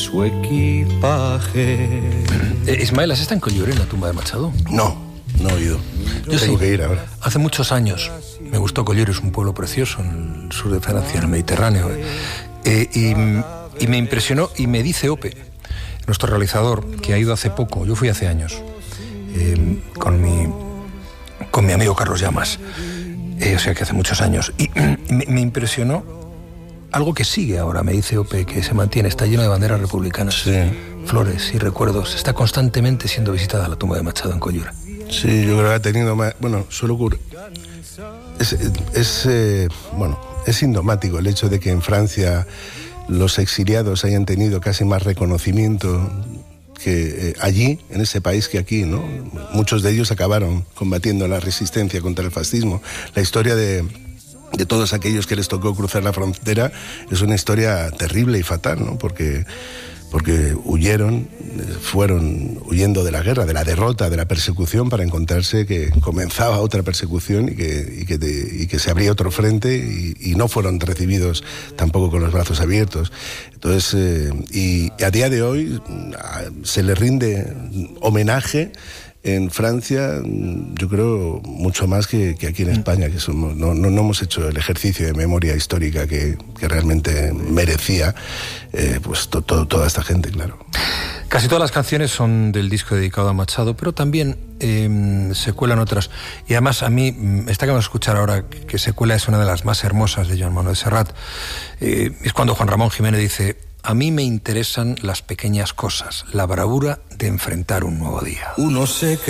su equipaje. Ismael, ¿has estado en Collioure, en la tumba de Machado? No he ido. Yo tengo que ir ahora. Hace muchos años me gustó Collioure, es un pueblo precioso en el sur de Francia, en el Mediterráneo. Y me impresionó, y me dice Ope, nuestro realizador, que ha ido hace poco, yo fui hace años, con mi amigo Carlos Llamas, o sea que hace muchos años, y me impresionó algo que sigue ahora, me dice Ope, que se mantiene, está lleno de banderas republicanas, Sí. flores y recuerdos, está constantemente siendo visitada la tumba de Machado en Collioure. Sí, yo creo que ha tenido más... Bueno, suele ocurrir... Es sintomático el hecho de que en Francia los exiliados hayan tenido casi más reconocimiento que allí, en ese país, que aquí, ¿no? Muchos de ellos acabaron combatiendo la resistencia contra el fascismo. La historia de todos aquellos que les tocó cruzar la frontera es una historia terrible y fatal, ¿no? Porque fueron huyendo de la guerra, de la derrota, de la persecución, para encontrarse que comenzaba otra persecución y que se abría otro frente, y no fueron recibidos tampoco con los brazos abiertos. Entonces, y a día de hoy se le rinde homenaje en Francia, yo creo, mucho más que aquí en España, que no hemos hecho el ejercicio de memoria histórica que realmente merecía toda esta gente, claro. Casi todas las canciones son del disco dedicado a Machado, pero también se cuelan otras. Y además a mí, esta que vamos a escuchar ahora, que se cuela, es una de las más hermosas de Joan Manuel Serrat. Es cuando Juan Ramón Jiménez dice: a mí me interesan las pequeñas cosas, la bravura de enfrentar un nuevo día. Uno se